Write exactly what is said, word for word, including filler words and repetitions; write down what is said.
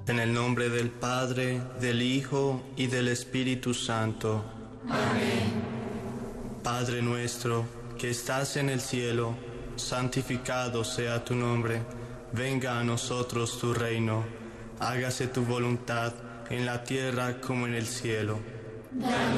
En el nombre del Padre, del Hijo y del Espíritu Santo. Amén. Padre nuestro, que estás en el cielo, santificado sea tu nombre. Venga a nosotros tu reino. Hágase tu voluntad en la tierra como en el cielo. Danos